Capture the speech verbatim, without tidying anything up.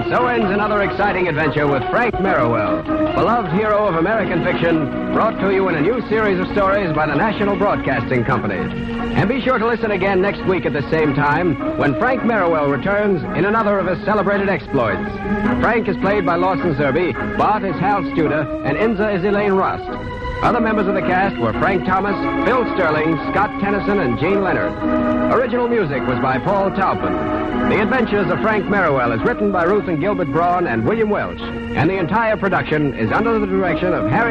So ends another exciting adventure with Frank Merriwell, beloved hero of American fiction, brought to you in a new series of stories by the National Broadcasting Company. And be sure to listen again next week at the same time when Frank Merriwell returns in another of his celebrated exploits. Frank is played by Lawson Zerbe, Bart is Hal Studer, and Inza is Elaine Rust. Other members of the cast were Frank Thomas, Phil Sterling, Scott Tennyson, and Gene Leonard. Original music was by Paul Taubman. The Adventures of Frank Merriwell is written by Ruth and Gilbert Braun and William Welch, and the entire production is under the direction of Harry